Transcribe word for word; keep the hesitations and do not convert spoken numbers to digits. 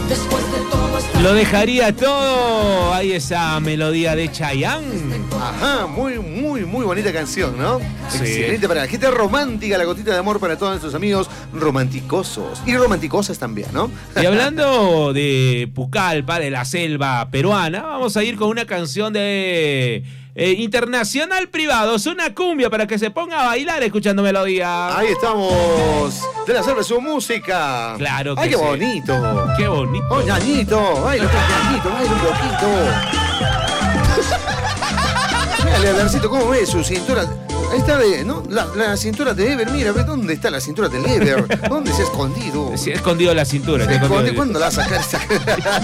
Lo dejaría todo. Hay esa melodía de Chayanne. Ajá, muy, muy, muy bonita canción, ¿no? Sí. Excelente para la gente romántica, la gotita de amor para todos nuestros amigos romanticosos. Y romanticosas también, ¿no? Y hablando de Pucallpa, de la selva peruana, vamos a ir con una canción de eh, Internacional Privados, una cumbia para que se ponga a bailar escuchando melodía. Ahí estamos. De la selva su música. Claro que Ay, qué sí. bonito. Qué bonito. Oh, ñañito. Ay, los ñañitos, ay, un poquito. Mírale, Albercito, ¿cómo ves su cintura? Ahí está, de, ¿no? La, la cintura de Ever, mira, ¿ves dónde está la cintura del Ever? ¿Dónde se ha escondido? Se ha escondido la cintura. Se se ha esconde, escondido. ¿cuándo la va a sacar esa?